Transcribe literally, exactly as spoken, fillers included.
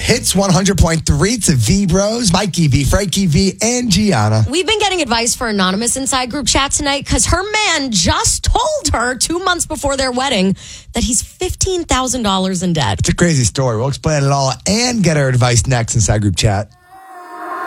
Hits one hundred point three. It's the V Bros, Mikey V, Frankie V, and Gianna. We've been getting advice for Anonymous inside group chat tonight because her man just told her two months before their wedding that he's fifteen thousand dollars in debt. It's a crazy story. We'll explain it all and get her advice next inside group chat.